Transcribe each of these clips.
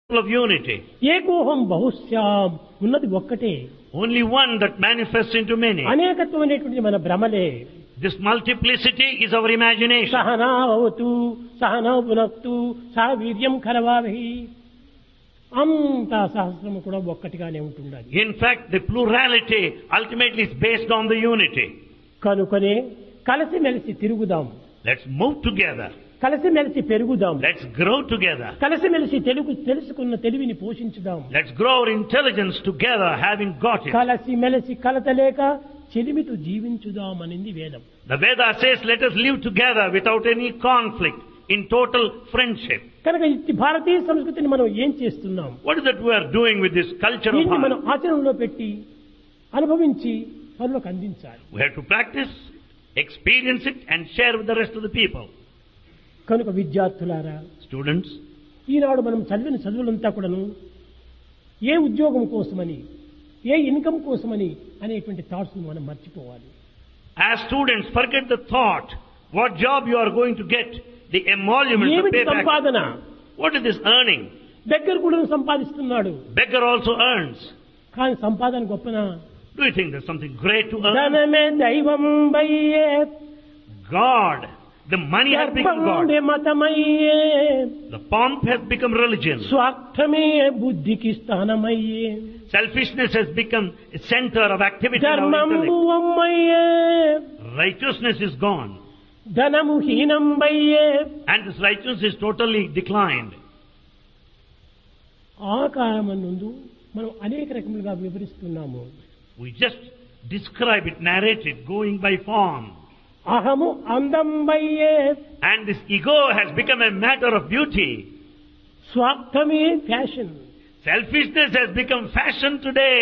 of unity. ఏకోహం బహుశ్యాం ఉన్నది ఒక్కటే. Only one that manifests into many. అనేకత్వం అనేటువంటి మన భ్రమలే. This multiplicity is our imagination. సహనావతు సహనౌ భునక్తు సహ వీర్యం కరవావహి. అంతా సహస్రము కూడా ఒక్కటిగానే ఉంటుండాలి. In fact, the plurality ultimately is based on the unity. కనుకనే కలిసిమెలిసి తిరుగుదాం. Let's move together. కలిసిమెలిసి పెరుగుదాం. Let's grow together. కలిసిమెలిసి తెలుసుకున్న తెలివిని పోషించుదాం. Let's grow our intelligence together, having got it. కలిసిమెలిసి కలతలేక చెలిమితో జీవించుదామనింది వేదం. The Veda says, let us live together without any conflict, in total friendship. కనుక ఈ భారతీయ సంస్కృతిని మనం ఏం చేస్తున్నాం? What is that we are doing with this culture of దీన్ని మనం ours? ఆచరణలో పెట్టి అనుభవించి పనులకు అందించాలి. We have to practice, experience it, and share with the rest of the people. కనుక విద్యార్థులారా, Students, ఈనాడు మనం చదివిన చదువులంతా కూడాను ఏ ఉద్యోగం కోసమని, ఏ ఇన్కమ్ కోసమని అనేటువంటి థాట్స్ మనం మర్చిపోవాలి. as students, forget the thought, what job you are going to get, the emoluments, the ఏమిటి payback. సంపాదన? What is this earning? దగ్గర కూడా సంపాదిస్తున్నాడు, Beggar also earns. కానీ సంపాదన గొప్పనా? Do you think there's something great to earn? ధనమే దైవం బయ్యే, God, the money has become God. గర్భమే మతమయ్యే, The pomp has become religion. స్వార్థమే బుద్ధికి స్థానమయ్యే, Selfishness has become a center of activity in our ధర్మము intellect. అమ్మయ్యే, Righteousness is gone. ధనము హీనం బయ్యే. And this righteousness is totally declined. ఆ కాలమందు మనం అనేక రకములుగా వివరిస్తున్నాము. We just describe it, narrate it, going by form. అహము అందం బయ్యే, And this ego has become a matter of beauty. స్వార్థమే fashion. Selfishness has become fashion today.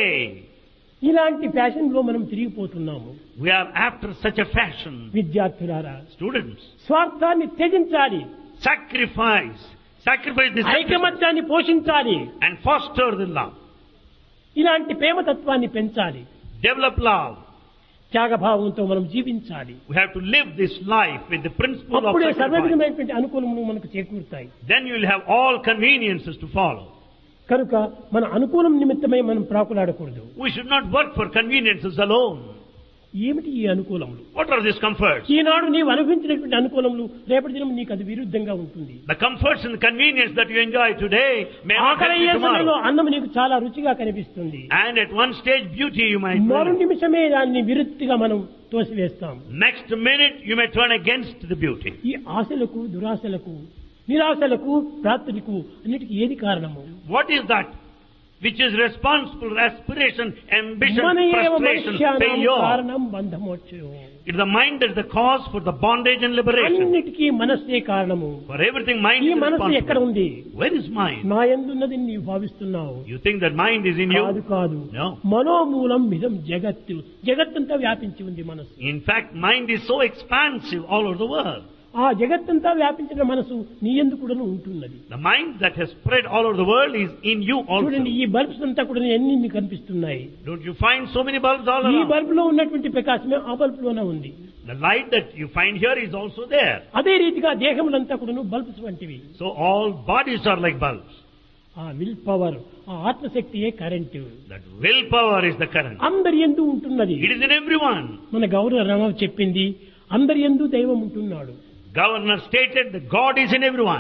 ఇలాంటి fashion లో మనం తిరిగిపోతున్నాము. We are after such a fashion. విద్యార్థులారా, Students, స్వార్థాన్ని త్యజించాలి, sacrifice the selfishness ఐకమత్యాన్ని పోషించాలి, and foster the love. ఇలాంటి ప్రేమతత్వాన్ని పెంచాలి, Develop love. త్యాగభావంతో మనం జీవించాలి. We have to live this life with the principle of అప్పుడే sacrifice. సర్వవిధమైనటువంటి అనుకూలములు మనకు చేకూరుతాయి. Then you will have all conveniences to follow. కనుక మన అనుకూలం నిమిత్తమై మనం ప్రాకులాడకూడదు. We should not work for conveniences alone. ఏమిటి ఈ అనుకూలములు? What are these comforts? ఈనాడు నీవు అనుభవించినటువంటి అనుకూలములు రేపటి దినం నీకు అది విరుద్ధంగా ఉంటుంది. The comforts and the convenience that you enjoy today may not help ఆకలి you అయ్యే సమయంలో tomorrow. అన్నం నీకు చాలా రుచిగా కనిపిస్తుంది. And at one stage beauty you might మరు find. నిమిషమే దాన్ని విరుద్ధిగా మనం తోసివేస్తాం. Next minute you may turn against the beauty. ఈ ఆశలకు, దురాశలకు, నిరాశలకు, ప్రాప్తులకు అన్నిటికీ ఏది కారణము? What is that which is responsible for aspiration, ambition, మన ఏవ frustration, మనుష్యానాం failure? కారణం బంధమోక్షయో. It is the mind that is the cause for the bondage and liberation. అన్నిటికీ మనస్సే కారణము. For everything mind ఈ is మనస్సు ఎక్కడ responsible. ఉంది? Where is mind? నా యందున్నది నీవు భావిస్తున్నావు. You think that mind is in కాదు you? కాదు. No. మనోమూలం మిదం జగత్తు. జగత్తంతా వ్యాపించి ఉంది మనస్సు. In fact, mind is so expansive all over the world. ఆ జగత్తంతా వ్యాపించిన మనసు నీ యందు కూడా ఉంటున్నది. The mind that has spread all over the world is in you also. చూడండి, ఈ బల్బ్స్ అంతా కూడా ఎన్ని కనిపిస్తున్నాయి. Don't you find so many bulbs all ఈ around? బల్బ్ లో ఉన్నటువంటి ప్రకాశమే ఆ బల్బ్ లోనే ఉంది. The light that you find here is also there. అదే రీతిగా దేహములంతా కూడా బల్బ్స్ వంటివి. So all bodies are like bulbs. ఆ విల్ పవర్, ఆ ఆత్మశక్తియే current. That willpower is the current. అందరి యందు ఉంటున్నది. It is in everyone. మన గవర్నర్ రామారావు చెప్పింది, అందరి యందు దైవం ఉంటున్నాడు. Governor stated that God is in everyone.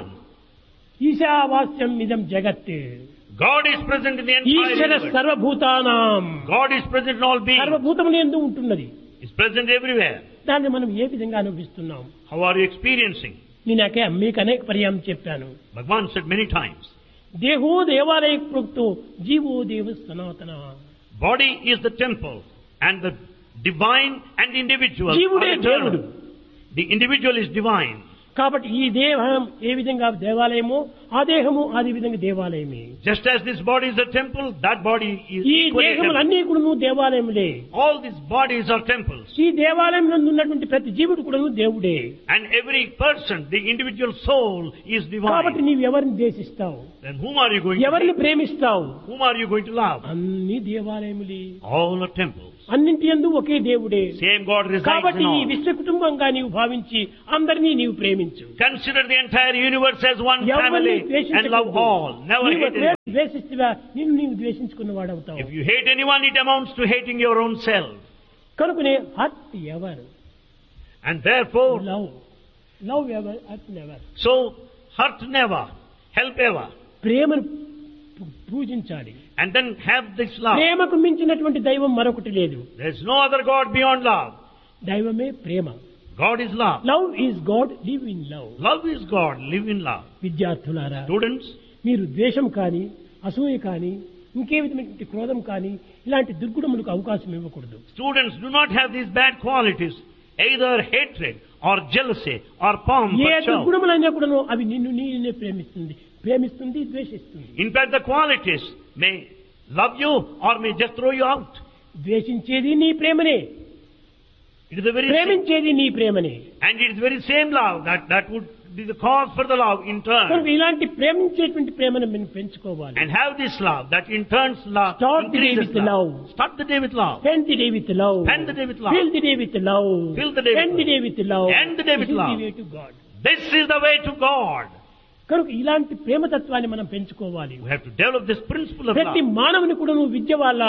ఈశావాస్యం ఇదం జగత్. God is present in the entire Eshwara universe. సర్వభూతానాం. God is present in all beings. సర్వభూతముల యందు ఉంటున్నది. Is present everywhere. దాన్ని మనం ఏ విధంగా అనుభవిస్తున్నాం? How are you experiencing? నేను మీకు అనేక పర్యాయం చెప్పాను. Bhagavan said many times, దేహో దేవాలయ ప్రోక్తో జీవో దేవ సనాతన. body is the temple and the divine and individual జీవుడే are eternal. దేవుడు. The individual is divine. కాబట్టి ఈ దేహం ఏ విధంగా దేవాలయమో ఆ దేహము అదే విధంగా దేవాలయమే. Just as this body is a temple, that body is ఈ equally a temple. దేహములన్నీ కూడా దేవాలయములే. All these bodies are temples. ఈ దేవాలయం నందు ఉన్నటువంటి ప్రతి జీవుడు కూడా దేవుడే. And every person, the individual soul is కాబట్టి divine. నీవు ఎవరిని ద్వేషిస్తావు? Then whom are you going to ఎవరిని hate? ప్రేమిస్తావు? Whom are you going to love? అన్ని దేవాలయములే. All are temples. అన్నింటి యందు ఒకే దేవుడే. Same God resides కాబట్టి in ఈ all. విశ్వ కుటుంబంగా నీవు భావించి అందరినీ నీవు ప్రేమించు. Consider the entire universe as one ఎవరిని family and ద్వేషించకూడదు. love all. Never నీవు hate anyone. ఒకవేళ ద్వేషిస్తువా నిన్ను నీవు ద్వేషించుకున్న వాడవుతావు. If you hate anyone, it amounts to hating your own self. కనుకనే hurt ever, And therefore, love ever, hurt never. so hurt never, help ever. ప్రేమను పూజించాలి. And then have this love. ప్రేమకు మించినటువంటి దైవం మరొకటి లేదు. There is no other God beyond love. దైవమే ప్రేమ. God is love. Love is God, live in love. Love is God, live in love. విద్యార్థులారా, Students, మీరు ద్వేషం కానీ, అసూయ కానీ, ఇంకే విధమైనటువంటి క్రోధం కానీ ఇలాంటి దుర్గుణములకు అవకాశం ఇవ్వకూడదు. students do not have these bad qualities, either hatred or jealousy or pomp A or show. దుర్గుణములైనా కూడాను అవి నిన్ను నీనే ప్రేమిస్తుంది, ద్వేషిస్తుంది. In fact, the qualities may love you or may just throw you out. ద్వేషించేది నీ ప్రేమనే, It is the very same, ప్రేమించేది నీ ప్రేమనే. and it is the very same love that would be the cause for the love in turn. కనుక ఇలాంటి ప్రేమించేటువంటి ప్రేమను మనం పెంచుకోవాలి. And have this love that in turns love Start the day increases with love. love. Start the day with love. Spend the day with love. Spend the day with love. Fill the day with love. Fill the day with End the love. day with love. End the day with This is love. the way to God. This is the way to God. కనుక ఇలాంటి ప్రేమతత్వాన్ని మనం పెంచుకోవాలి. We have to develop this principle of ప్రతి love. మానవుని కూడా నువ్వు విద్య వల్ల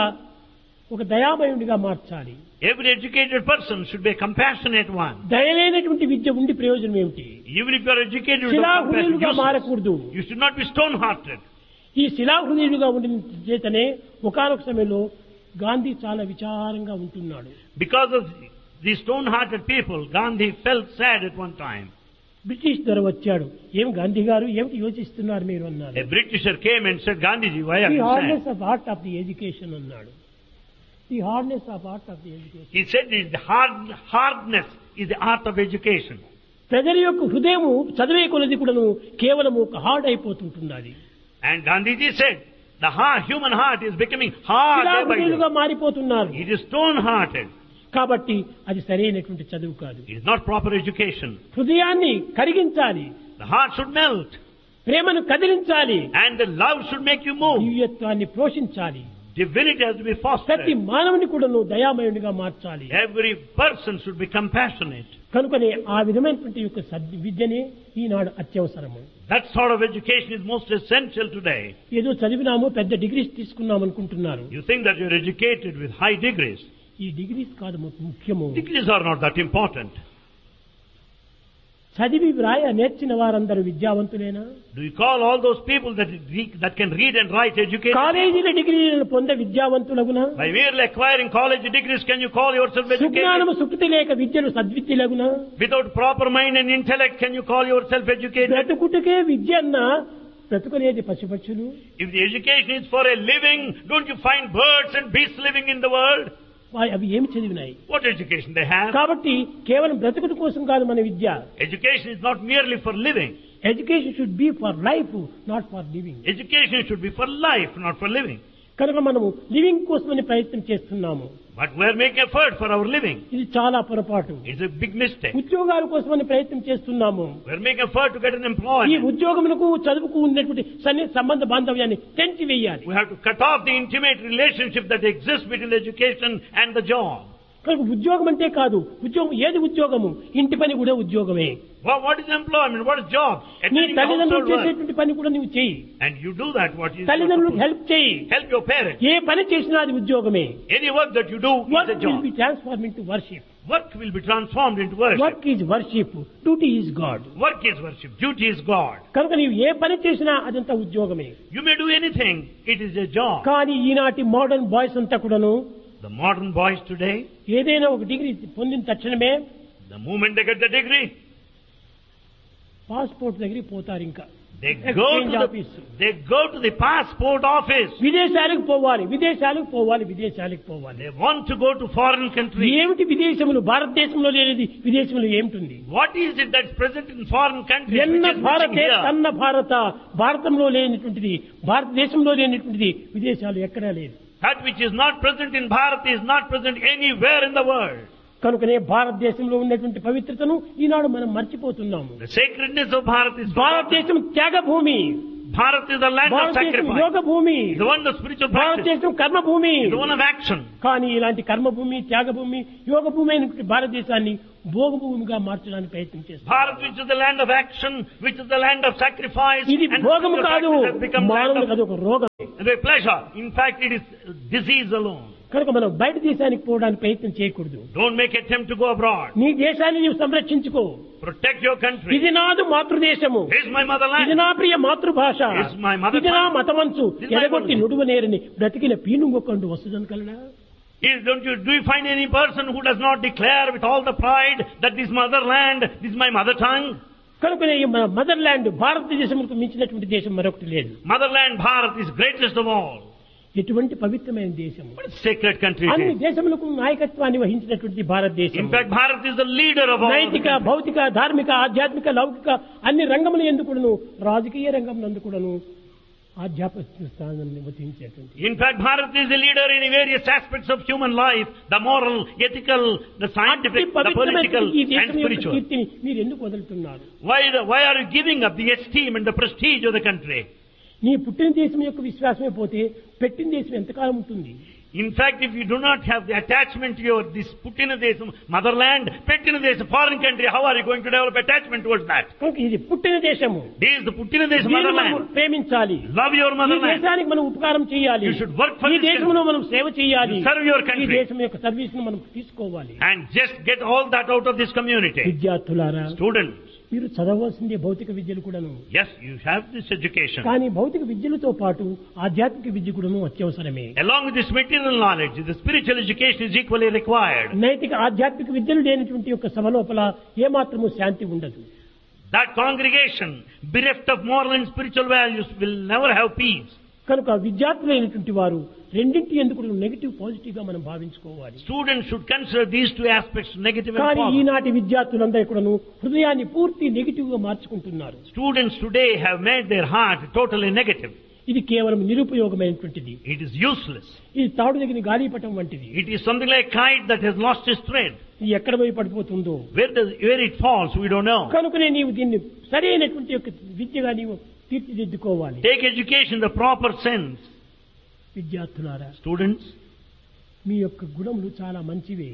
ఒక దయామయుడిగా మార్చాలి. Every educated person should be a compassionate one. దయలేనటువంటి విద్య ఉండి ప్రయోజనం ఏమిటి? Even if you are educated with శిలాహృదయులుగా compassion, మారకూడదు. you should not be stone-hearted. ఈ శిలాహృదయులుగా ఉండిన చేతనే ఒకానొక సమయంలో గాంధీ చాలా విచారంగా ఉంటున్నాడు. Because of these stone-hearted people, Gandhi felt sad at one time. British ధర వచ్చాడు. ఏం గాంధీ గారు ఏమిటి యోచిస్తున్నారు మీరు అన్నారు. A Britisher came and said, Gandhiji, why are the you hardness sad? Of art of the education అన్నాడు. The hardness of art of the education. He said the hardness is the art of education. ప్రజల యొక్క హృదయము చదివే కొలది కూడాను కేవలం ఒక hard అయిపోతుంటున్నది. And Gandhiji said, the human heart is becoming hard day by శిలాహృదయులుగా day. మారిపోతున్నారు. It is stone-hearted. కాబట్టి అది సరైనటువంటి చదువు కాదు. It is not proper education. హృదయాన్ని కరిగించాలి, The heart should melt. ప్రేమను కదిలించాలి, And the love should make you move. దివ్యత్వాన్ని పోషించాలి. Divinity has to be ప్రతి fostered. మానవుని కూడాను దయామయునిగా మార్చాలి. Every person should be compassionate. కనుకనే ఆ విధమైనటువంటి యొక్క విద్యనే ఈనాడు అత్యవసరము. That sort of education is most essential today. ఏదో చదివినాము, పెద్ద డిగ్రీస్ తీసుకున్నాం అనుకుంటున్నారు. You think that you're educated with high degrees. ఈ డిగ్రీస్ కాదు ముఖ్యము. Degrees are not that important. చదివి వ్రాయ నేర్చిన వారందరూ విద్యావంతులేనా? Do you call all those people that can read and write educated? కాలేజీల డిగ్రీలను పొందే విద్యావంతులగునా? By merely acquiring college degrees, can you call yourself సుజ్ఞానము educated? Sukriti లేక విద్యలు సద్విద్యలగునా? Without proper mind and intellect, can you call yourself educated? బ్రతుకుటకే విద్య అన్నా బ్రతుకునేది పశుపక్షులు. If the education is for a living, don't you find birds and beasts living in the world? అవి ఏమి చదివినాయి? What education they have? కాబట్టి కేవలం బ్రతుకుట కోసం కాదు మన విద్య. Education is not merely for living. Education should be for life, not for living. Education should be for life, not for living. కనుక మనము లివింగ్ కోసమని ప్రయత్నం చేస్తున్నాము. But we are making effort for our living. ఇది చాలా పొరపాటు. It's a big mistake. ఉద్యోగాల కోసమని ప్రయత్నం చేస్తున్నాము. We are making effort to get an ఈ employment. ఉద్యోగములకు చదువుకు ఉన్నటువంటి సంబంధ బాంధవ్యాన్ని తెంచి వేయాలి. We have to cut off the intimate relationship that exists between education and the job. కనుక ఉద్యోగం అంటే కాదు, ఉద్యోగం ఏది ఉద్యోగము? ఇంటి పని కూడా ఉద్యోగమే. What is employment? What is job? నీ Attending తల్లిదండ్రులు household work. చేసేటువంటి పని కూడా నువ్వు చేయి. And you do that. What is తల్లిదండ్రులకు హెల్ప్ చేయి. help your parents. ఏ పని చేసినా అది ఉద్యోగమే. Any work that you do is work a will job. Be transform into worship. Work will be transformed into worship. Work is worship, duty is God. Work is worship. Duty is God. కనుక నీవు ఏ పని చేసినా అదంతా ఉద్యోగమే. You may do anything. It is a job. కానీ ఈనాటి modern boys అంతా కూడాను The modern boys today, ఏదైనా ఒక డిగ్రీ పొందిన తక్షణమే the moment they get the degree, passport దగ్గరికి పోతారు. ఇంకా they Exchange office. go to the passport office. విదేశాలకు పోవాలి, విదేశాలకు పోవాలి, విదేశాలకు పోవాలి. They want to go to foreign countries. ఏమిటి విదేశములు? భారతదేశంలో లేనిది విదేశంలో ఏమిటి? What is it that's present in foreign countries ఎన్న which is missing భారతే here? తన్న భారత. భారతంలో లేనటువంటిది, భారతదేశంలో లేనటువంటిది విదేశాలు ఎక్కడా లేదు. That which is not present in Bharat is not present anywhere in the world. కనుకనే భారతదేశంలో ఉన్నటువంటి పవిత్రతను ఈనాడు మనం మర్చిపోతున్నాము. The sacredness of Bharat is భారతదేశం త్యాగ భూమి. Bharat is the land of భారతదేశం sacrifice. యోగ భూమి, The one of spiritual practice. భారతదేశం కర్మ భూమి. The one of action. కానీ ఇలాంటి కర్మభూమి, త్యాగభూమి, యోగ భూమి అయినటువంటి భారతదేశాన్ని భోగభూమిగా మార్చడానికి ప్రయత్నం చేస్తారు. Bharat, which is the land of action, which is the land of sacrifice, ఇది and భోగము spiritual కాదు, practice has become land మానవులకు అది of ఒక రోగం. the pleasure. In fact, it is disease alone. కనుక మనం బయట దేశానికి పోవడానికి ప్రయత్నం చేయకూడదు. Don't make attempt to go abroad. నీ దేశాన్ని నీవు సంరక్షించుకో. Protect your country. ఇది నాదు మాతృదేశము, This is my ఇది motherland. నా ప్రియ మాతృభాష, This is my mother ఇది నా tongue. మతమంచు, This is my ఎడగొట్టి mother. నుడువనేరని బ్రతికిన పీనుగొక్కండు వస్తుందని కలడా. Do you find any person who does not declare with all the pride that this motherland, this is my mother tongue? కనుక ఈ మన mother land భారతదేశంకు మించినటువంటి దేశం మరొకటి లేదు. Motherland Bharat is greatest of all. ఎటువంటి పవిత్రమైన దేశము, What a sacred country it అన్ని is. దేశములకు నాయకత్వాన్ని వహించినటువంటి భారతదేశం. In fact, Bharat is the leader of all. నైతిక, the countries. భౌతిక, ధార్మిక, ఆధ్యాత్మిక, లౌకిక అన్ని రంగముల ఎందుకును, రాజకీయ రంగం నందుకును ఆధ్యాత్మిక స్థానాన్ని వహించేటువంటి. In fact, Bharat is the leader in various aspects of human life, the moral, ethical, the scientific, the political ఈ and దేశం యొక్క spiritual. కీర్తిని మీరు ఎందుకు వదులుతున్నారు? Why are you giving up the esteem and the prestige of the country? నీ పుట్టిన దేశం యొక్క విశ్వాసమే పోతే పెట్టిన దేశం ఎంతకాలం ఉంటుంది? In fact, if you do not have the attachment to your this Puttina Desam, motherland, Pettina Desam, foreign country, how are you going to develop attachment towards that? కనుక ఇది పుట్టిన దేశము, This is the Puttina Desam, దీన్ని మనం motherland. ప్రేమించాలి. Love your ఈ motherland. దేశానికి మనం ఉపకారం చేయాలి. You should work for ఈ this దేశంలో మనం సేవ చేయాలి. You serve your ఈ country. దేశం యొక్క సర్వీస్ ను మనం తీసుకోవాలి. And just get all that out of this community. విద్యార్థులారా, Students, మీరు చదవవలసిందే భౌతిక విద్యలు కూడాను. yes, you have this education. కానీ భౌతిక విద్యలతో పాటు ఆధ్యాత్మిక విద్య కూడాను అత్యవసరమే. Along with this material knowledge, the spiritual education is equally required. నైతిక ఆధ్యాత్మిక విద్యలు లేనటువంటి యొక్క సభ లోపల ఏమాత్రము శాంతి ఉండదు. That congregation, bereft of moral and spiritual values, will never have peace. కనుక విద్యార్థులైనటువంటి వారు రెండింటి ఎందుకు నెగిటివ్ పాజిటివ్ గా మనం భావించుకోవాలి. Students should consider these two aspects, negative and కానీ positive. ఈనాటి విద్యార్థులందరూ కూడాను హృదయాన్ని పూర్తి నెగిటివ్ గా మార్చుకుంటున్నారు. Students today have made their heart totally negative. ఇది కేవలం నిరుపయోగమైనటువంటిది. It is useless. ఇది తాడు దగ్గర గాలిపటం వంటిది. It is something like a kite that has lost its thread. ఇది ఎక్కడ పోయి పడిపోతుందో. Where it falls, we don't know. కనుకనే నీవు దీన్ని సరైనటువంటి యొక్క విద్యగా నీవు తీర్చిదిద్దుకోవాలి. Take education in the proper sense. విద్యార్థులారా, Students, మీ యొక్క గుణములు చాలా మంచివే.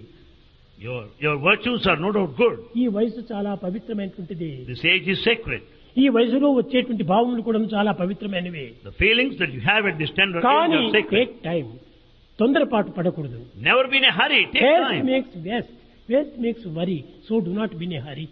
your virtues are no doubt good. ఈ వయసు చాలా పవిత్రమైనటువంటిది. This age is sacred. ఈ వయసులో వచ్చేటువంటి భావములు కూడా చాలా పవిత్రమైనవే. The feelings that you have at this tender age కానీ are sacred. టేక్ టైం, తొందరపాటు పడకూడదు. Never be in a hurry. Take Haste time. makes waste, waste makes worry, so do not be in a hurry.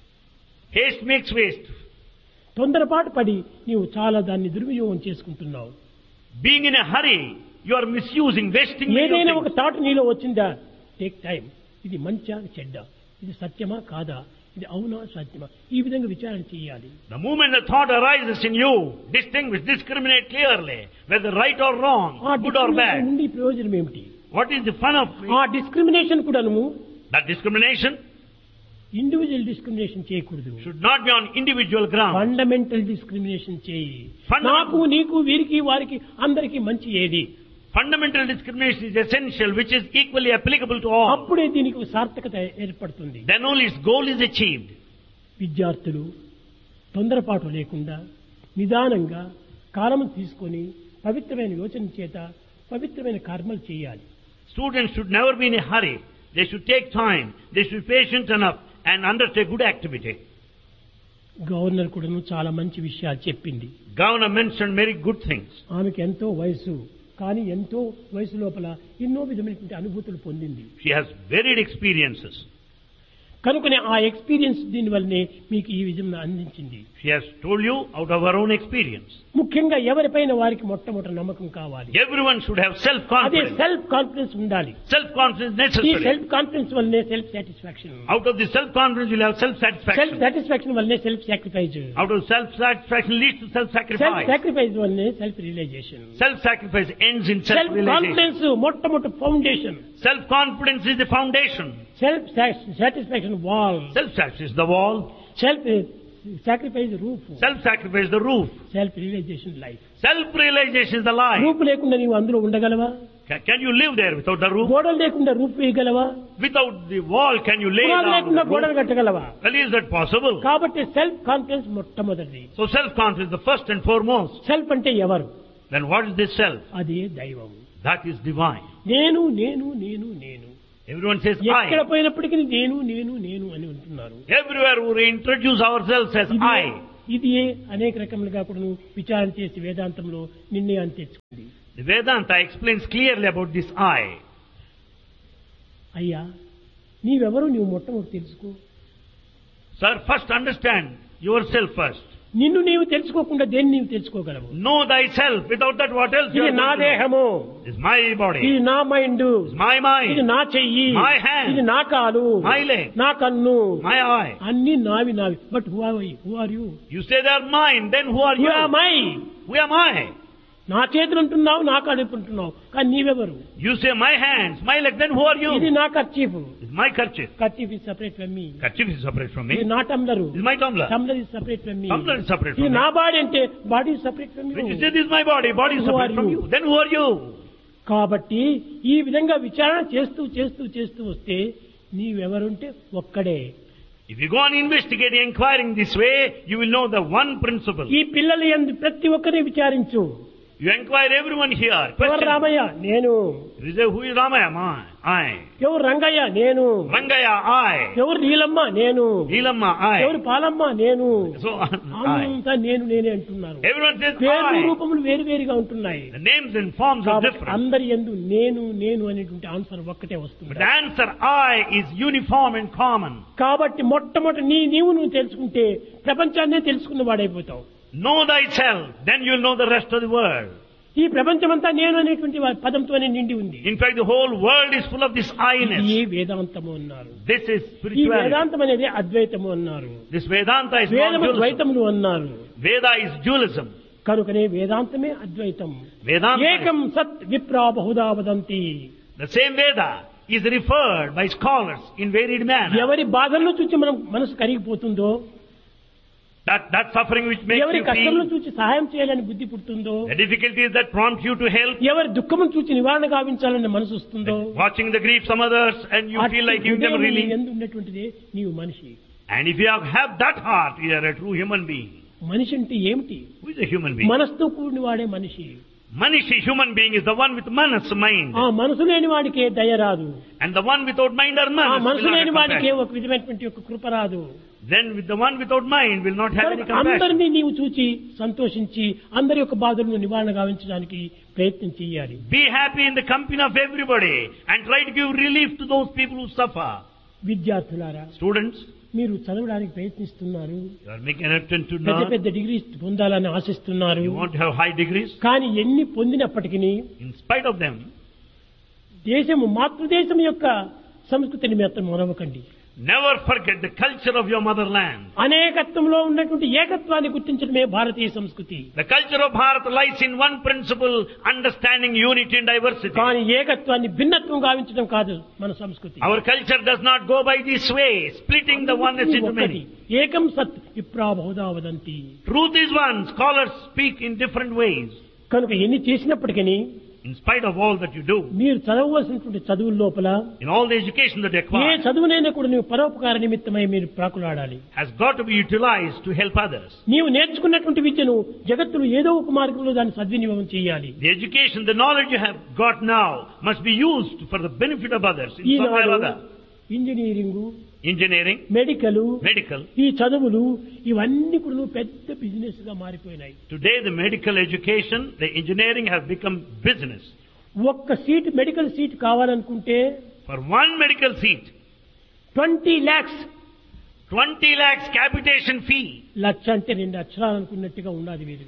Haste makes waste. తొందరపాటు పడి నీవు చాలా దాన్ని దుర్వినియోగం చేసుకుంటున్నావు. Being in a hurry, you are misusing, wasting ఏదైనా your ఒక things. Thought నీలో వచ్చిందా, టేక్ టైం. ఇది మంచా చెడ్డ, ఇది సత్యమా కాదా, ఇది అవునా సత్యమా, ఈ విధంగా విచారణ చేయాలి. The moment the thought arises in you, distinguish, discriminate clearly whether right or wrong, ఆ good or discrimination bad. నుండి ప్రయోజనం ఏమిటి? What is the fun of ఆ డిస్క్రిమినేషన్ కూడాను that discrimination? ఇండివిజువల్ డిస్క్రిమినేషన్ చేయకూడదు. Should not be on individual ground. Fundamental discrimination చేయి. Fundamental- నాకు నీకు వీరికి వారికి అందరికీ మంచి ఏది, Fundamental discrimination is essential, which is equally applicable to all. అప్పుడే దీనికి ఒక సార్థకత ఏర్పడుతుంది. Then only its goal is achieved. విద్యార్థులు తొందరపాటు లేకుండా నిదానంగా కాలము తీసుకొని పవిత్రమైన యోచన చేత పవిత్రమైన కర్మలు చేయాలి. Students should never be in a hurry. They should take time. They should be patient enough and undertake good activity. Governor కూడాను చాలా మంచి విషయాలు చెప్పింది. Governor mentioned very good things. ఆమెకు ఎంతో వయసు, కానీ ఎంతో వయసు లోపల ఎన్నో విధమైనటువంటి అనుభూతులు పొందింది. She has varied experiences. కనుకనే ఆ ఎక్స్పీరియన్స్ దీని వల్లనే మీకు ఈ విధంగా అందించింది. She has told you out of her own experience. ముఖ్యంగా ఎవరిపైన వారికి మొట్టమొదటి నమ్మకం కావాలి. Everyone should have అదే self-confidence. సెల్ఫ్ కాన్ఫిడెన్స్ ఉండాలి. Self-confidence ఈ necessary. సెల్ఫ్ కాన్ఫిడెన్స్ వల్లనే self satisfaction, Out of the self-confidence, you'll have self self-satisfaction. Satisfaction వల్లనే self sacrifice, Out of self-satisfaction leads to self self-sacrifice. Sacrifice వల్లనే self realisation. Self-sacrifice ends in self self-realization. Confidence మొట్టమొదటి foundation, Self-confidence is the foundation. Self satisfaction wall, Self-satisfaction is the wall. Self sacrifice roof, Self-sacrifice is the roof. Self realisation life. Self-realization is the life. రూపు లేకుండా నీవు అందులో ఉండగలవా? Can you live there without the roof? గోడలు లేకుండా roof వేయగలవా? Without the wall, can you lay పునాది down లేకుండా the గోడలు roof? కట్టగలవా? Well, is that possible? కాబట్టి సెల్ఫ్ కాన్ఫిడెన్స్ మొట్టమొదటిది. So self-confidence is the first and foremost. Self అంటే ఎవరు? Then what is this self? అది దైవం. That is divine. నేను నేను నేను నేను. Everyone says ఎక్కడ I. పోయినప్పటికీ నేను నేను నేను అని ఉంటున్నారు. Everywhere we introduce ourselves as I. ఇది అనేక రకములుగా కూడా విచారణ చేసి వేదాంతంలో నిర్ణయాన్ని తెచ్చుకుంది. The Vedanta explains clearly about this I. అయ్యా నీవెవరు నీవు మొట్టమొదటి తెలుసుకో. Sir, first understand yourself first. నిన్ను నీవు తెలుసుకోకుండా దేన్ని నీవు తెలుసుకోగలవు? Know thyself. Without that, what else? you ఇది are నా going to know? దేహము, It's my body. ఇది నా మైండ్, It's my ఇది mind. నా చెయ్యి, My hand. ఇది నా కాలు, My leg. నా కన్ను, My eye. అన్ని నావి నావి. But who are you? You say they are mine. Then who are who you? Are my? Who am I? నా చేతులు అంటున్నావు, నా కాళ్ళు అంటున్నావు, కానీ నీవెవరు? You say my hands, my leg. Then who are ఇది you? నా kerchief. It's my kerchief. Kerchief is separate from me. Kerchief is separate from ఇది me. నా టంబ్లరు. It's my tumbler. Tumbler is separate from me. Tumbler is separate ఇది from నా me. Body అంటే body separate from When you you. say this is my body, body is Who separate are from you? you. Then who are you? కాబట్టి ఈ విధంగా విచారణ చేస్తూ చేస్తూ చేస్తూ వస్తే నీవెవరుంటే ఒక్కడే. If you go on investigating, inquiring this way, you will know the one principle. ఈ పిల్లలు యందు ప్రతి ఒక్కరిని విచారించు. You inquire everyone here. ఎవరు Question. రామయ్య? నేను. You say, who is Ramaya? I. ఎవరు రంగయ్య? నేను. Rangaya, I. ఎవరు నీలమ్మ? నేను. Neelamma, ఎవరు I. పాలమ్మ? నేను. So, I. అంతా నేను నేనే అంటున్నారు. Everyone says పేర్లు I. రూపములు వేరు వేరుగా ఉంటున్నాయి. The names and forms are కాబట్టి different. అందరి యందు నేను నేను అనేటువంటి ఆన్సర్ ఒక్కటే But వస్తుంది. the answer I is uniform and common. కాబట్టి మొట్టమొదటి నీవు నువ్వు తెలుసుకుంటే ప్రపంచాన్నే తెలుసుకున్న వాడైపోతావు. Know thyself, then you'll know the rest of the world. ఈ ప్రపంచమంతా నేను అనేటువంటి పదంతోనే నిండి ఉంది. In fact, the whole world is full of this I-ness. ఇది వేదాంతము అన్నారు. This is ఈ spirituality. వేదాంతం అనేది అద్వైతము అన్నారు. This Vedanta is not వేదము dualism. ద్వైతములు అన్నారు. Veda is dualism. కనుకనే వేదాంతమే అద్వైతం. Vedanta, ఏకం సత్ విప్రా Bahuda వదంతి. the same Veda is referred by scholars in varied manner. ఎవరి బాధలను చూసి మనం మనసు కరిగిపోతుందో, That suffering which makes ఎవరి you కష్టములను feel, చూసి సహాయం చేయాలని బుద్ధి పుడుతుందో, the difficulties that prompt you to help, ఎవరి దుఃఖమును చూసి నివారణ గావించాలని మనసు వస్తుందో, watching the grief some others and you feel like you never really. ఎందు ఉన్నటువంటిదే నీవు మనిషి. And if you have that heart, you are a true human being. మనిషి అంటే ఏమిటి? Who is a human being? మనసుతో కూడిన వాడే మనిషి. Manishi, human being, is the one with manas, mind. ఆ మనసు లేని వాడికే దయ రాదు. And the one without mind or ఆ manas will మనసు not లేని have వాడికే compassion. ఒక విధమైనటువంటి ఒక కృప రాదు. Then with the one without mind will not have any compassion. అందరినీ నీవు చూచి సంతోషించి అందరి యొక్క బాధలను నివారణ గావించడానికి ప్రయత్నం చేయాలి. Be happy in the company of everybody and try to give relief to those people who suffer. విద్యార్థులారా, Students, మీరు చదవడానికి ప్రయత్నిస్తున్నారు, you are making an attempt to పెద్ద learn. పెద్ద డిగ్రీ పొందాలని ఆశిస్తున్నారు. You want to have high degrees. కానీ ఎన్ని పొందినప్పటికీ In spite of them, దేశము మాతృదేశం యొక్క సంస్కృతిని మాత్రం మరవకండి. never forget the culture of your motherland. అనేకత్వంలో ఉన్నటువంటి ఏకత్వాన్ని గుర్తించడమే భారతీయ సంస్కృతి. The culture of Bharat lies in one principle, understanding unity and diversity. కానీ ఏకత్వాన్ని భిన్నత్వం గావించడం కాదు మన సంస్కృతి. Our culture does not go by this way, splitting the oneness into many. ఏకం సత్ విప్రా Bahuda వదంతి. Truth is one. Scholars speak in different ways. కనుక ఎన్ని చేసినప్పటికీ In spite of all that you do, మీరు చదవవలసినటువంటి చదువుల లోపల in all the education that you A acquire, చదువునైనా కూడా నీవు పరోపకార నిమిత్తమై మీరు ప్రాకులాడాలి. has got to be utilized to help others. నీవు నేర్చుకున్నటువంటి విద్యను జగత్తులో ఏదో ఒక మార్గంలో దాన్ని సద్వినియోగం చేయాలి. The education, the knowledge you have got now must be used for the benefit of others in some way or other. Engineering, Engineering, medical, medical. ఈ చదువులు ఇవన్నీ కూడా పెద్ద బిజినెస్ గా మారిపోయినాయి. Today the medical education, the engineering has become business. ఒక్క seat medical seat కావాలనుకుంటే For one medical seat, 20 lakhs. 20 lakhs capitation fee. లక్ష అంటే 2 అక్షరాలు అనుకున్నట్టుగా ఉన్నది వీరు.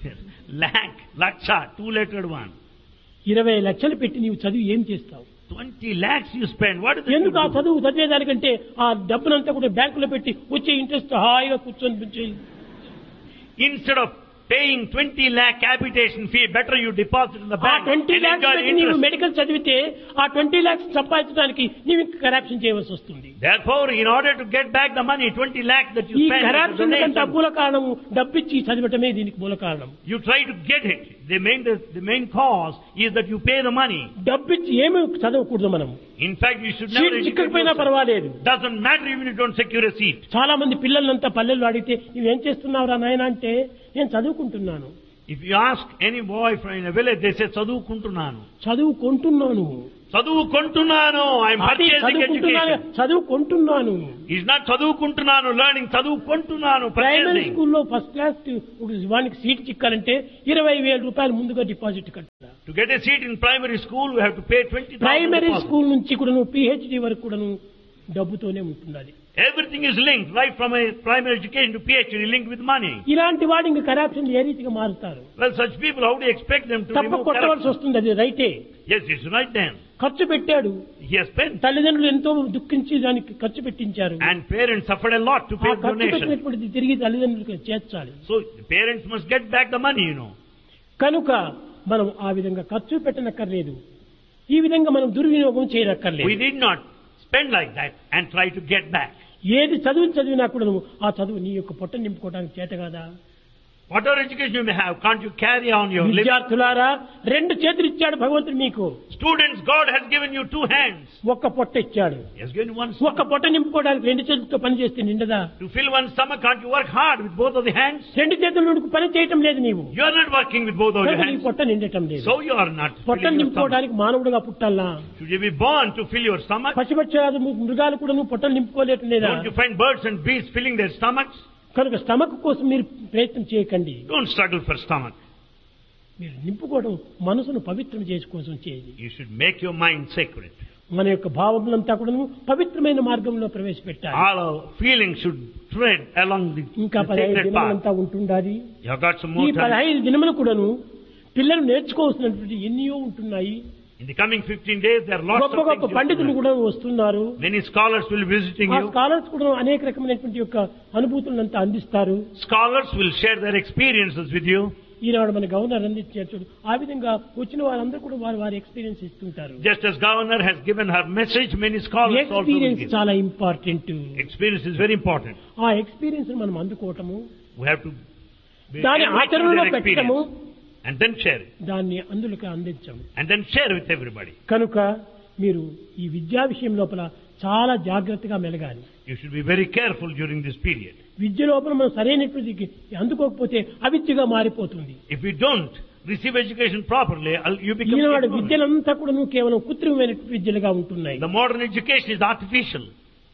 Laksha, two-lettered one. 20 లక్షలు పెట్టి నీవు చదివి ఏం చేస్తావు? 20 lakhs you spend. What is it? ఎందుకు ఆ you do? చదువు చదివేదానికంటే ఆ డబ్బునంతా కూడా బ్యాంకులో పెట్టి వచ్చే ఇంట్రెస్ట్ హాయిగా కూర్చొని Instead of paying 20 lakh capitation fee, better you deposit in the ఆ bank 20 and lakhs enjoy పెట్టి నీవు interest. మెడికల్ చదివితే ఆ 20 lakhs సంపాదించడానికి నీవు కరప్షన్ చేయవలసి వస్తుంది. Therefore, in order to get back the money, 20 lakhs that you ఈ spend as a కరప్షన్ కంటే donation, మూల కారణం డబ్బిచ్చి చదివటమే దీనికి మూల కారణం. you try to get it. The main cause is that you pay the money. డబ్బిచ్చి ఏమి చదవకూడదు మనం. In fact, you should never seat educate చిక్కకపోయినా yourself. పర్వాలేదు. Doesn't matter even if you don't secure a seat. చాలా మంది పిల్లలంతా పల్లెల్లో అడిగితే నువ్వేం చేస్తున్నావురా నాయన అంటే నేను చదువుకుంటున్నాను. If you ask any boy from in a village, they say, చదువుకుంటున్నాను. చదువుకుంటున్నాను. చదువుకుంటున్నాను. I'm purchasing education. చదువుకుంటున్నాను. He's not చదువుకుంటున్నాను, learning, చదువుకుంటున్నాను, ప్రైమరీ purchasing. స్కూల్లో ఫస్ట్ క్లాస్ వానికి సీట్ చిక్కాలంటే 20,000 రూపాయలు ముందుగా డిపాజిట్ కట్టాలి. To get a seat in primary school, we have to pay 20,000 primary deposit. School నుంచి కూడా PhD వరకు కూడా డబ్బుతోనే ఉంటున్నది. Everything is linked, right from a primary education to PhD, linked with money. ఇలాంటి వాడు ఇంకా కరప్షన్ ఏ రీతిగా మారుతారు? Well, such people, how do you expect them to తప్ప remove కొట్టవలసి corruption? వస్తుంది. అది రైటే. Yes, it's right then. ఖర్చు పెట్టాడు. He has spent. తల్లిదండ్రులు ఎంతో దుఃఖించి దానికి ఖర్చు పెట్టించారు. And parents suffered a lot to ఆ pay ఖర్చు donation. పెట్టినటువంటిది తిరిగి తల్లిదండ్రులకు చేర్చాలి. So, the parents must get back the money, కనుక మనం ఆ విధంగా ఖర్చు పెట్టనక్కర్లేదు. ఈ విధంగా మనం దుర్వినియోగం We చేయనక్కర్లేదు. did not spend like that and try to get back. ఏది చదివినా కూడా ఆ చదువు నీ యొక్క పొట్ట నింపుకోవడానికి చేత కాదా? Whatever education you may have, can't you carry on your living? విద్యార్థులారా, 2 చేతులు ఇచ్చాడు భగవంతుడు మీకు. Students, God has given you 2 hands. ఒక్క పొట్ట ఇచ్చాడు. He has given you one ఒక్క stomach. పొట్ట నింపుకోవడానికి 2 చేతులతో పని చేస్తే నిండదా? To fill one stomach, can't you work hard with both of the hands? 2 చేతుల నుండి పని చేయటం లేదు నీవు. You are not working with both of your కనుక నీ hands. పొట్ట నిండటం లేదు. So you are not పొట్ట filling your stomach. నింపుకోవడానికి మానవుడుగా పుట్టాలా? Should you be born to fill your stomach? పశుపక్షాది మృగాలు కూడా నువ్వు పొట్టలు నింపుకోలేటం లేదా? Don't you find birds and beasts filling their stomachs? కనుక స్టమక్ కోసం మీరు ప్రయత్నం చేయకండి. Don't struggle for stomach. మీరు నింపుకోవడం మనసును పవిత్రం చేసుకోసం చేయండి. You should make your mind sacred. మన యొక్క భావములంతా కూడా పవిత్రమైన మార్గంలో ప్రవేశపెట్టాలి. All our feelings should tread along the ఇంకా 15 sacred path. దినములంతా ఉంటుండాలి. You have got some ఈ more time. 15 దినములు కూడాను పిల్లలు నేర్చుకోవాల్సినటువంటి ఎన్నో ఉంటున్నాయి. In the coming 15 days, there are lots గొప్ప of గొప్ప things. పండితులు కూడా వస్తున్నారు. Many scholars will be visiting ఆ you. స్కాలర్స్ కూడా అనేక రకమైనటువంటి యొక్క అనుభూతులంతా అందిస్తారు. Scholars will share their experiences with you. ఈనాడు మన గవర్నర్ అందించారు. ఆ విధంగా వచ్చిన వారందరూ కూడా వారి ఎక్స్పీరియన్స్ ఇస్తుంటారు. Just as governor has given her message, many scholars also will experience give. చాలా important. Experience is very important. ఆ ఎక్స్పీరియన్స్ మనం అందుకోవటము, We have to be దాని enriched with ఆచరణలో their పెట్టడము, experience and then share it. దాన్ని అందులోకి అందించము. And then share with everybody. కనుక మీరు ఈ విద్యా విషయం లోపల చాలా జాగ్రత్తగా మెలగాలి. You should be very careful during this period. విద్య లోపల మనం సరైనటువంటి అందుకోకపోతే అవిద్యగా మారిపోతుంది. If you don't receive education properly, you become Eenadu ignorant. విద్యలంతా కూడా కేవలం కృత్రిమమైన విద్యలుగా ఉంటున్నాయి. The modern education is artificial.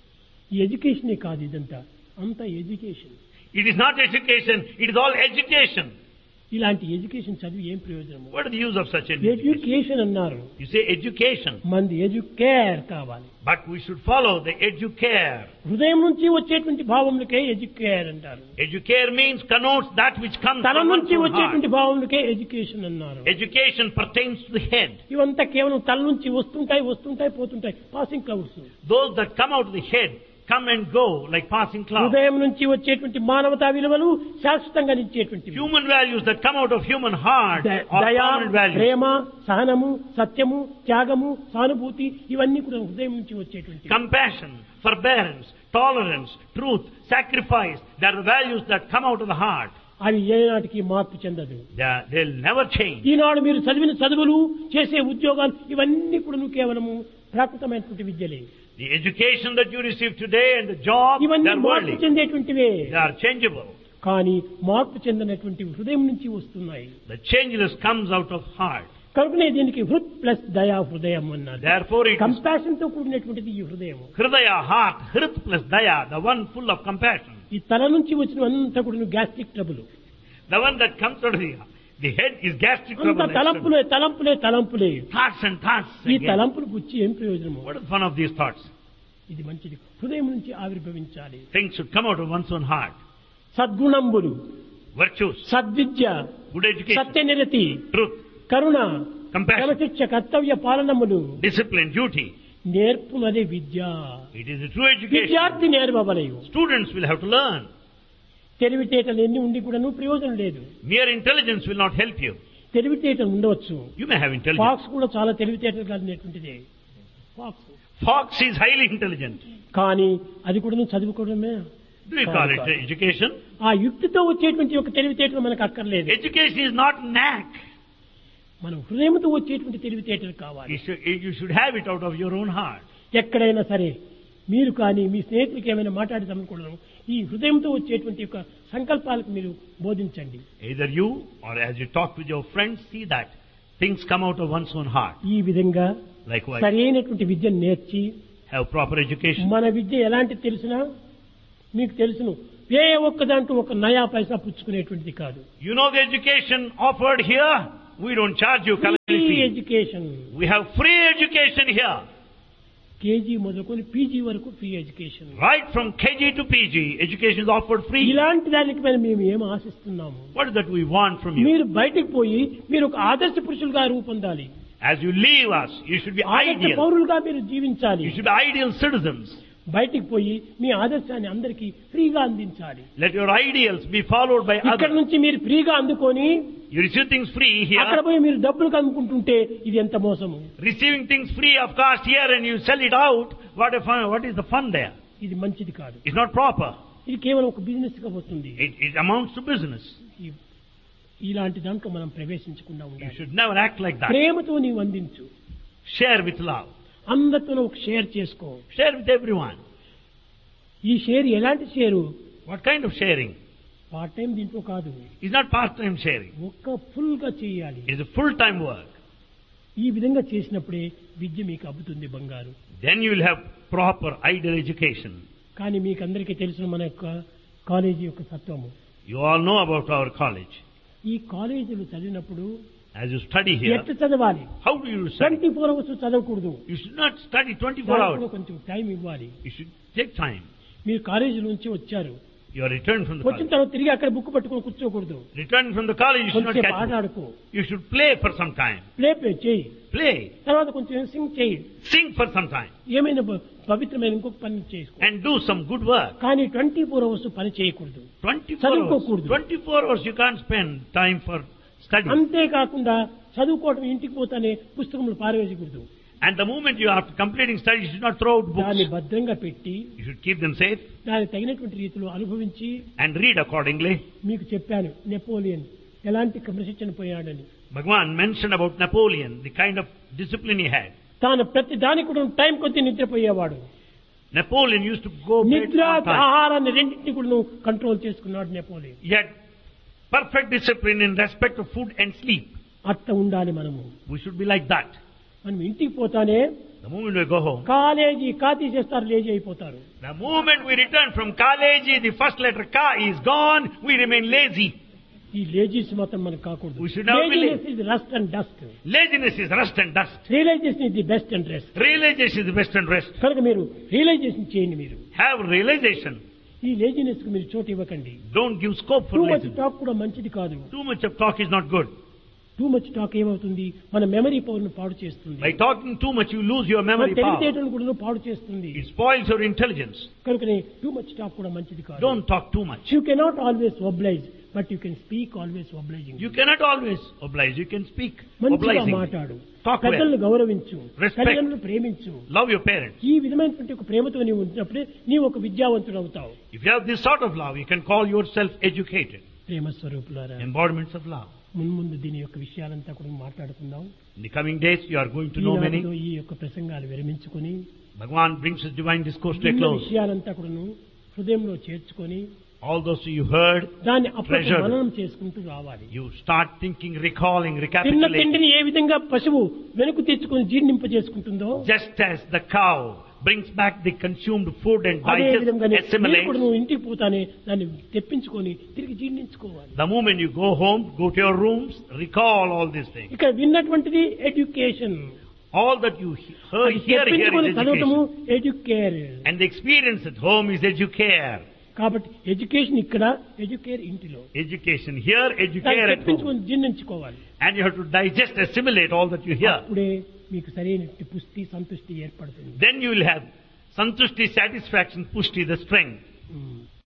ఈ ఎడ్యుకేషనే కాదు ఇదంతా, అంతా education. It is not education, it is all education. ఇలాంటి ఎడ్యుకేషన్ చదివి ఏం ప్రయోజనము? What is the use of such education? Education అన్నారు. You say education, మంది ఎడ్యుకేర్ కావాలి. but we should follow the educare. హృదయం నుంచి వచ్చేటువంటి భావములకే ఎడ్యుకేర్ అంటారు. Educare means connotes that which comes తల from one's నుంచి own వచ్చేటువంటి heart. భావములకే ఎడ్యుకేషన్ అన్నారు. Education pertains to the head. ఇవంతా కేవలం తల నుంచి వస్తుంటాయి పోతుంటాయి, passing clouds. Those that come out of the head come and go like passing clouds. హృదయం నుంచి వచ్చేటువంటి మానవతా విలువలు శాశ్వతంగా నిలిచేటువంటి Human values that come out of human heart are దయ, permanent values. ప్రేమ, సహనము, సత్యము, త్యాగము, సానుభూతి ఇవన్నీ కూడా హృదయం నుంచి వచ్చేటువంటి. Compassion, forbearance, tolerance, truth, sacrifice, they are the values that come out of the heart. అవి ఏనాటికి మార్పు చెందదు. They'll never change. ఈనాడు మీరు చదివిన చదువులు, చేసే ఉద్యోగాలు ఇవన్నీ కూడా కేవలము ప్రాకృతమైనటువంటి విద్యలే. The education that you receive today and the job, they ఇవన్నీ are మార్పు worldly. చెందేటువంటివే. They are changeable. కానీ మార్పు చెందినటువంటి హృదయం నుంచి వస్తున్నాయి. The changeless comes out of heart. కనుకనే దీనికి హృత్ ప్లస్ దయా హృదయం అన్నారు. Therefore it is కంపాషన్ తో కూడినటువంటిది ఈ హృదయం. Hridaya, heart, Hrit plus Daya, the one full of compassion. ఈ తల నుంచి వచ్చిన అంతా కూడా gastric trouble. The one that comes out of the head is gastric అంత trouble. తలంపులే. Thoughts and thoughts. ఈ Again. తలంపులు గుచ్చి ఏం ప్రయోజనము? What is the fun of these thoughts? ఇది మంచిది. హృదయం నుంచి ఆవిర్భవించాలి. Things should come out of one's own heart. సద్గుణంబులు, Virtues, సద్విద్య, good education, సత్యనిరతి, truth, Karuna, compassion, క్రమశిక్ష, కర్తవ్య పాలనములు discipline, duty. నేర్పునదే Vidya. It is a true education. విద్యార్థి నేర్వవలయు. Students will have to learn. తెలివితేటలు ఎన్ని ఉండి కూడా ప్రయోజనం లేదు. Mere intelligence will not help you. తెలివితేటలు ఉండవచ్చు. You may have intelligence. Pox కూడా చాలా తెలివితేటలు కలిగినటువంటిదే. Fox is highly intelligent. కానీ అది కూడా చదువుకోవడమే. Do you call it education? ఆ యుక్తితో వచ్చేటువంటి ఒక తెలివితేటలు మనకు అక్కర్లేదు. Education is not knack. మనం హృదయంతో వచ్చేటువంటి తెలివితేటలు కావాలి. You should have it out of your own heart. ఎక్కడైనా సరే మీరు కానీ మీ స్నేహితులకి ఏమైనా మాట్లాడదామనుకోవడం ఈ హృదయంతో వచ్చేటువంటి ఒక సంకల్పాలకు మీరు బోధించండి. Either you or as you talk with your friends, see that things come out of one's own heart. ఈ విధంగా Likewise, సరైనటువంటి విద్యను నేర్చి have proper education. మన విద్య ఎలాంటి తెలిసినా మీకు తెలుసును, ఏ ఒక్క దాంట్లో ఒక నయా పైసా పుచ్చుకునేటువంటిది కాదు. You know the education offered here, we don't charge you collective free fee. Education. We have free education here. KG మొదలుకొని పీజీ వరకు free education. Right from KG to PG, education is offered free. ఇలాంటి దానికి పైన మేము ఏం ఆశిస్తున్నాము? What is that we want from you? మీరు బయటికి పోయి మీరు ఒక ఆదర్శ పురుషులుగా రూపొందాలి. As you leave us, you should be ఆదర్శ ideal. పౌరులుగా మీరు జీవించాలి. You should be ideal citizens. బయటికి పోయి మీ ఆదర్శాన్ని అందరికీ ఫ్రీగా అందించాలి. Let your ideals be followed by ఇక్కడ others. నుంచి మీరు ఫ్రీగా అందుకొని You receive things free అక్కడ here. పోయి మీరు డబ్బులు కనుక్కుంటుంటే ఇది ఎంత మోసము. Receiving things free of cost here and you sell it out. What is the fun there? ఇది మంచిది కాదు. It's not proper. ఇది కేవలం ఒక బిజినెస్ గా పోతుంది. It amounts to business. ఇలాంటి దాంట్లో మనం ప్రవేశించకుండా You ఉండాలి. should never act like that. ప్రేమతో నీవు అందించు. Share with love. అందరితో ఒక షేర్ చేసుకో. Share with everyone. ఈ షేర్ ఎలాంటి share? What kind of sharing? Part time దీంట్లో కాదు. It's not part-time sharing. ఒక్క ఫుల్ గా చేయాలి. It's a full-time work. ఈ విధంగా చేసినప్పుడే విద్య మీకు అబ్బుతుంది బంగారు. Then you will have proper ideal education. కానీ మీకు అందరికీ తెలిసిన మన యొక్క కాలేజీ యొక్క తత్వము. You all know about our college. ఈ కాలేజీలు చదివినప్పుడు As you study here, ఎట్లా చదవాలి? how do you study? 24 hours చదవకూడదు. You should not study 24 దానికి hours. కూడా కొంచెం టైం ఇవ్వాలి. You should take time. మీరు కాలేజీ నుంచి వచ్చారు, You are returned from the వచ్చిన college. తర్వాత తిరిగి అక్కడ బుక్ పట్టుకొని కూర్చోకూడదు. Returned from the college, you should not కొంచెం catch ఆట book. ఆడుకో, You should play for some time. Play చేయి, Play. తర్వాత కొంచెం సింగ్ చేయి, Sing for some time. ఏమైనా పవిత్రమైన ఇంకొక పని చేసుకో. And do some good work. కానీ 24 అవర్స్ పని చేయకూడదు. 24 hours. చదువుకోకూడదు. 24 hours you can't spend time for study. అంతేకాకుండా చదువుకోవడం ఇంటికి పోతానే పుస్తకములు పారవేయకూడదు. And the moment you are completing study, you should not throw out దాన్ని books. భద్రంగా పెట్టి You should keep them safe దానికి తగినటువంటి రీతిలో అనుభవించి, and read accordingly. మీకు చెప్పాను నెపోలియన్ ఎలాంటి క్రమశిక్షణ పోయాడని. Bhagwan mentioned about Napoleon, the kind of discipline he had. తాను ప్రతి దానికి కూడా టైం కొద్ది నిద్రపోయేవాడు. Napoleon used to go bed నిద్ర on time. ఆహారాన్ని రెండింటిని కూడా కంట్రోల్ చేసుకున్నాడు Napoleon. He had perfect discipline in respect of food and sleep. అట్ట ఉండాలి మనము. We should be like that. మనం ఇంటికి పోతానే The moment we go home, college కాతీ చేస్తారు, లేజీ అయిపోతారు. the moment we return from college, the first letter Ka is gone, we remain lazy. ఈ లేజీస్ మాత్రం మనకు కాకూడదు. We should never be laziness is rust and dust. Laziness is rust and dust. Realisation is the best and rest. Realization is the best and rest. కనుక మీరు realisation చేయండి. మీరు Have realization. ఈ laziness కు మీరు చోటు ఇవ్వకండి. Don't give scope for too much laziness. Talk కూడా మంచిది కాదు. Too much of talk is not good. Too much talk ఏమవుతుంది, మన మెమరీ పవర్ ను పాడు చేస్తుంది. By talking too much, you lose your మన memory power. తెలివితేటలను కూడా పాడు చేస్తుంది. It spoils your intelligence. కనుకనే టూ మచ్ టాక్ కూడా మంచిది కాదు. Don't talk too much. You cannot always oblige, but you can speak always obliging. You cannot always oblige. You can speak మంచిగా obliging. మాట్లాడు, Talk well. పెద్దలను గౌరవించు, Respect. తల్లిదండ్రులను ప్రేమించు. Love your parents. ఈ విధమైనటువంటి ఒక ప్రేమతో నీవు ఉంచినప్పుడే నీవు ఒక విద్యావంతుడు అవుతావు. If you have this sort of love, you can call yourself educated. ప్రేమ స్వరూపులారా, Embodiments of love. మున్ముందు దీని యొక్క విషయాలంతా కూడా మాట్లాడుకుందాం. In the coming days, you are going to know many. ఈనాటితో ఈ యొక్క ప్రసంగాలు విరమించుకొని Bhagwan brings his divine discourse to a ఇన్న close. విషయాలంతా కూడాను హృదయంలో చేర్చుకొని All those you heard, దాన్ని అప్పుడు Treasure. మననం చేసుకుంటూ రావాలి. you start thinking, recalling, తిన్న recapitulating. తిండిని ఏ విధంగా పశువు వెనుక తెచ్చుకొని జీర్ణింప చేసుకుంటుందో Just as the cow brings back the consumed food and అదే digests, విధంగా assimilates. నువ్వు ఇంటికి పోతానే దాన్ని తెప్పించుకొని తిరిగి జీర్ణించుకోవాలి. The moment you go home, go to your rooms, recall all these things. ఇక్కడ విన్నటువంటిది education, All that you heard here తెప్పించుకొని is చదవటము education. Educare. And the experience at home is educare. కాబట్టి ఎడ్యుకేషన్ ఇక్కడ, ఎడ్యుకేర్ ఇంటిలో. Education here, దాన్ని educare at home. తెప్పించుకొని జీర్ణించుకోవాలి. And you have to digest, assimilate all that you hear. అప్పుడే మీకు సరైన పుష్టి సంతృష్టి ఏర్పడుతుంది. Then you will have santushti, satisfaction, pushti, the strength.